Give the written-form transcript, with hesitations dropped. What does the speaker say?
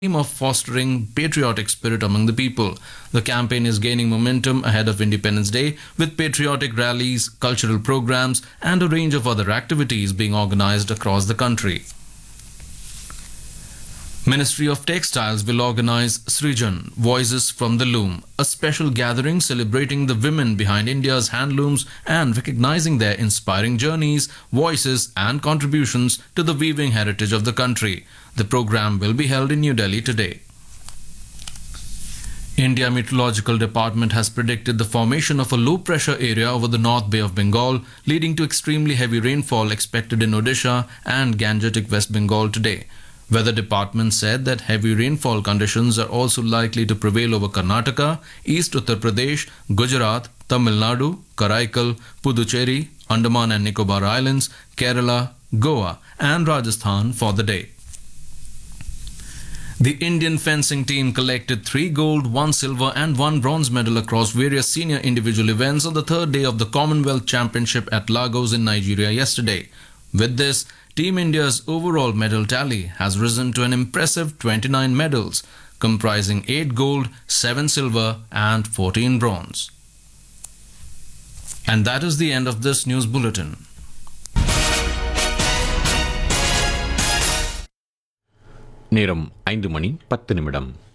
aim of fostering patriotic spirit among the people. The campaign is gaining momentum ahead of Independence Day with patriotic rallies, cultural programs and a range of other activities being organized across the country. Ministry of Textiles will organize Srijan Voices from the Loom, a special gathering celebrating the women behind India's handlooms and recognizing their inspiring journeys, voices and contributions to the weaving heritage of the country. The program will be held in New Delhi today. India Meteorological Department has predicted the formation of a low pressure area over the North Bay of Bengal, leading to extremely heavy rainfall expected in Odisha and Gangetic West Bengal today. Weather Department said that heavy rainfall conditions are also likely to prevail over Karnataka, East Uttar Pradesh, Gujarat, Tamil Nadu, Karaikal, Puducherry, Andaman and Nicobar Islands, Kerala, Goa and Rajasthan for the day. The Indian fencing team collected 3 gold, 1 silver and 1 bronze medal across various senior individual events on the third day of the Commonwealth Championship at Lagos in Nigeria yesterday. With this, Team India's overall medal tally has risen to an impressive 29 medals, comprising 8 gold, 7 silver and 14 bronze. And that is the end of this news bulletin. நேரம் 5 மணி 10 நிமிடம்.